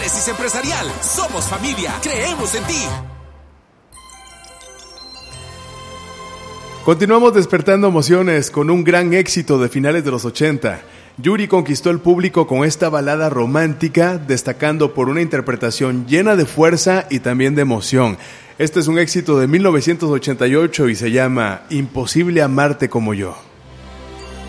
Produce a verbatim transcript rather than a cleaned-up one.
Tesis Empresarial. Somos familia. Creemos en ti. Continuamos despertando emociones con un gran éxito de finales de los ochenta. Yuri conquistó el público con esta balada romántica, destacando por una interpretación llena de fuerza y también de emoción. Este es un éxito de mil novecientos ochenta y ocho y se llama Imposible amarte como yo.